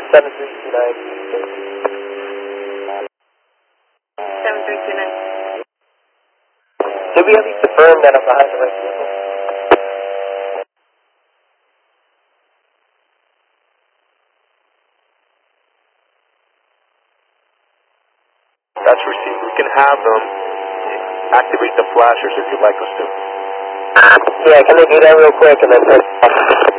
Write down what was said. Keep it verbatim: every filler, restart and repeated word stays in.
seven three two nine. seven three two nine. Did we at least confirm that I'm behind the right vehicle? That's received. We can have them activate the flashers if you'd like us to. Yeah, can they do that real quick and then turn it off?